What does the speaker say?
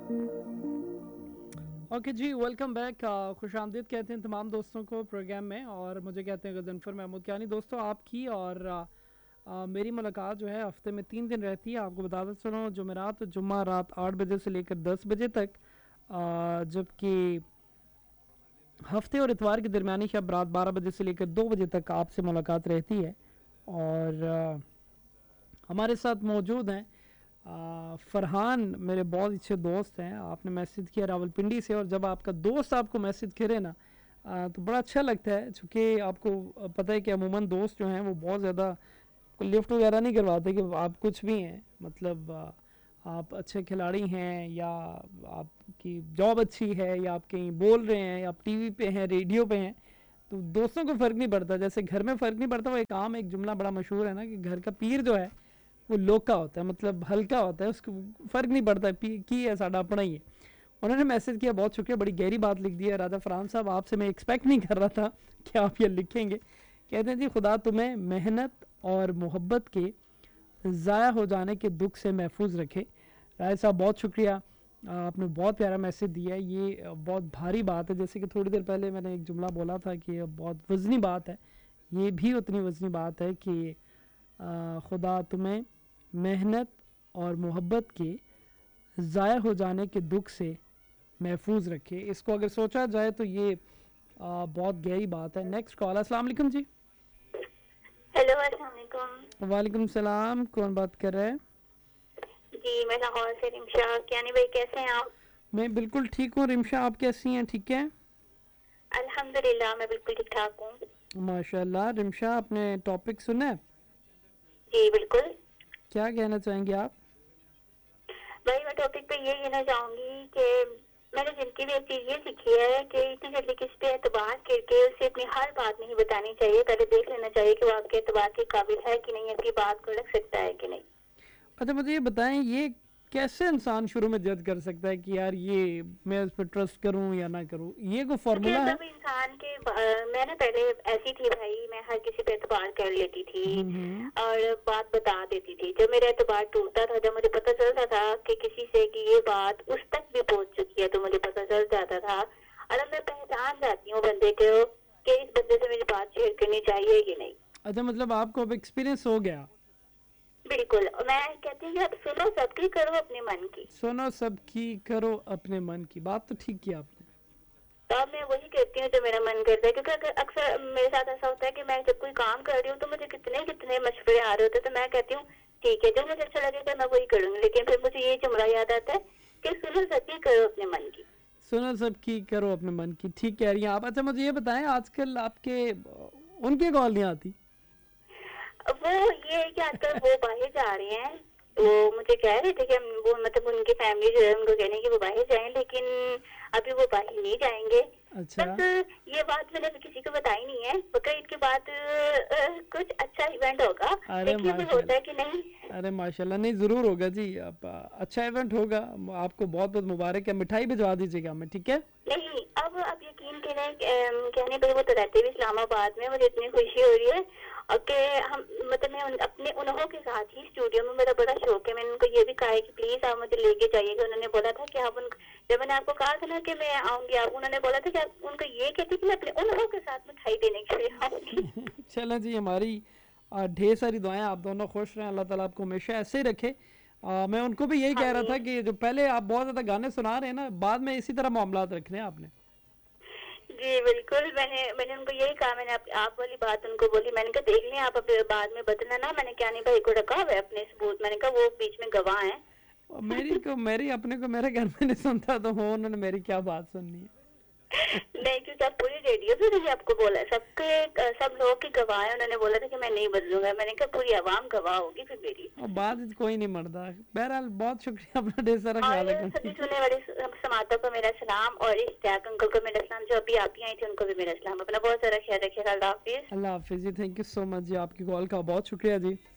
Okay जी, welcome back. खुशामदीद कहते हैं तमाम दोस्तों को प्रोग्राम में, और मुझे कहते हैं गजनफर महमूद कियानी। दोस्तों, आपकी और मेरी मुलाकात जो है हफ्ते में 3 दिन रहती है। आपको बताता चलो, जुमेरात और जुम्मा रात 8 बजे से लेकर 10 बजे तक, जबकि हफ्ते और इतवार की दरमियानी शब रात 12 बजे से लेकर 2 बजे तक आपसे मुलाकात रहती है। और हमारे साथ मौजूद हैं फरहान, मेरे बहुत अच्छे दोस्त हैं। आपने मैसेज किया रावलपिंडी से, और जब आपका दोस्त आपको मैसेज करे ना, तो बड़ा अच्छा लगता है, चूँकि आपको पता है कि अमूमन दोस्त जो हैं वो बहुत ज़्यादा लिफ्ट वगैरह नहीं करवाते कि आप कुछ भी हैं, मतलब आप अच्छे खिलाड़ी हैं, या आपकी जॉब अच्छी है, या आप कहीं बोल रहे हैं, या आप टीवी पे हैं, रेडियो पे हैं, तो दोस्तों को फ़र्क नहीं पड़ता। जैसे घर में फ़र्क नहीं पड़ता, वो एक जुमला बड़ा मशहूर है ना, कि घर का पीर जो है वो लोका होता है, मतलब हल्का होता है, उसको फ़र्क नहीं पड़ता की है, साडा अपना ही है। उन्होंने मैसेज किया, बहुत शुक्रिया, बड़ी गहरी बात लिख दी है। राजा फरहान साहब, आपसे मैं एक्सपेक्ट नहीं कर रहा था कि आप ये लिखेंगे। कहते हैं जी, खुदा तुम्हें मेहनत और मोहब्बत के ज़ाया हो जाने के दुख से महफूज रखे। राय साहब, बहुत शुक्रिया, आपने बहुत प्यारा मैसेज दिया है। ये बहुत भारी बात है, जैसे कि थोड़ी देर पहले मैंने एक जुमला बोला था कि ये बहुत वज़नी बात है, ये भी उतनी वज़नी बात है कि खुदा तुम्हें मेहनत और मोहब्बत के ज़ाया हो जाने के दुख से महफूज रखे। इसको अगर सोचा जाए तो ये बहुत गहरी बात है। Next call. अस्सलाम वालेकुम जी। हेलो, अस्सलाम वालेकुम। वालेकुम सलाम, कौन बात कर रहा है? जी, मैं लाहौर से रिमशा। कियानी भाई, कैसे हैं आप? मैं बिल्कुल ठीक हूँ। रिमशा, आप कैसी हैं? ठीक है, अल्हम्दुलिल्लाह, मैं बिल्कुल ठीक ठाक हूँ। माशाल्लाह। रिमशा, आपने टॉपिक सुना है? जी बिल्कुल। क्या कहना चाहेंगे आप? भाई, मैं टॉपिक पे ये कहना चाहूंगी कि मैंने जिंदगी में एक चीज ये सीखी है कि इतनी जल्दी किसी पे एतबार करके उसे अपनी हर बात नहीं बतानी चाहिए। पहले देख लेना चाहिए कि वो आपके एतबार के काबिल है कि नहीं, आपकी बात को रख सकता है कि नहीं। अच्छा, मुझे ये बताएं, ये कैसे इंसान शुरू में जज कर सकता है कि यार ये मैं इस पर ट्रस्ट करूं या ना करूं? ये कोई क्योंकि फॉर्मूला है? जब इंसान के मैं ना पहले ऐसी थी भाई, मैं हर किसी पे एतबार कर लेती थी हम्म। और बात बता देती थी। जब मेरा एतबार टूटता था, जब मुझे पता चलता था कि किसी से कि ये बात उस तक भी पहुंच चुकी है, तो मुझे पता चल जाता था। और अब मैं पहचान जाती हूँ बंदे को कि इस बंदे से मेरी बात शेयर करनी चाहिए कि नहीं। अच्छा, मतलब आपको अब एक्सपीरियंस हो गया। बिल्कुल। मैं कहती हूँ कि आप सुनो सबकी, करो अपने मन की। सुनो सबकी, करो अपने मन की। बात तो ठीक की आपने। तो अब मैं वही करती हूँ जो मेरा मन करता है, क्योंकि अक्सर मेरे साथ ऐसा होता है कि मैं जब कोई काम कर रही हूँ तो मुझे कितने कितने मशवरे आ रहे होते हैं, तो मैं कहती हूँ ठीक है, जो मुझे अच्छा लगेगा मैं वही करूंगी। लेकिन फिर मुझे ये जुमला याद आता है कि सुनो सच्ची, करो अपने मन की। सुनो सबकी, करो अपने मन की। ठीक कह रही हैं आप। अच्छा, मुझे ये बताएं, आजकल आपके उनकी कॉल नहीं आती? वो ये है कि आजकल वो बाहर जा रहे हैं। वो मुझे कह रहे थे कि हम वो मतलब उनकी फैमिली जो है उनको कहने की वो बाहर जाएं, लेकिन अभी वो बाहर नहीं जाएंगे। अच्छा। बस ये बात मैंने अभी किसी को बताई नहीं है। बकरीद के बाद कुछ अच्छा इवेंट होगा, अरे देखिए फिर होता है कि माशाल्लाह, नहीं। अरे माशाल्लाह, नहीं ज़रूर होगा जी। आप अच्छा इवेंट होगा, आपको बहुत बहुत मुबारक है। मिठाई भिजवा दीजिएगा हमें, ठीक है? नहीं, अब आप यकीन करें, कहने भाई वो तो रहते भी इस्लामाबाद में। मुझे इतनी खुशी हो रही है और कि हम मतलब मैं अपने उन्हों के साथ ही स्टूडियो में, मेरा बड़ा शौक है। मैंने उनको ये भी कहा है कि प्लीज आप मुझे लेके जाइएगा। उन्होंने बोला था कि आप जब मैंने आपको कहा था ना कि मैं आऊंगी, आप उन्होंने बोला था कि आप उनको ये कहती कि मैं अपने उन्हों के साथ मिठाई देने के लिए आऊंगी। चलें जी, हमारी ढेर सारी दुआएं, आप दोनों खुश रहें, अल्लाह ताला आपको हमेशा ऐसे ही रखे। मैं उनको भी यही कह रहा था आमीन। कि जो पहले आप बहुत ज़्यादा गाने सुना रहे हैं ना, बाद में इसी तरह मामलात रखने हैं आपने। जी बिल्कुल। मैंने मैंने उनको यही कहा। मैंने आप वाली बात उनको बोली। मैंने कहा देख लें आप, अपने बाद में बदलना ना। मैंने क्या नहीं भाई को रखा हुआ है अपने सबूत। मैंने कहा वो बीच में गवाह हैं। और मेरी अपने को मेरे घर में नहीं सुनता, तो हो उन्होंने मेरी क्या बात सुननी है? नहीं, क्योंकि आप पूरी रेडियो पे भी आपको बोला है, सबके सब लोग की गवाह है। उन्होंने बोला था कि मैं नहीं बदलूंगा। मैंने कहा पूरी आवाम गवाह होगी फिर मेरी। और बात कोई नहीं मरदा। बहरहाल, बहुत शुक्रिया, अपना ढेर सारा ख्याल और रखना, सभी ठीक है? सुनने वाले समातों को मेरा सलाम, और इश्तियाक अंकल को मेरा सलाम, जो अभी आप ही आई थी उनको भी मेरा सलाम। अपना बहुत सारा ख्याल रखिएगा। अल्लाह हाफिज। अल्लाह हाफिज़ जी। थैंक यू सो मच जी, आपकी कॉल का बहुत शुक्रिया जी।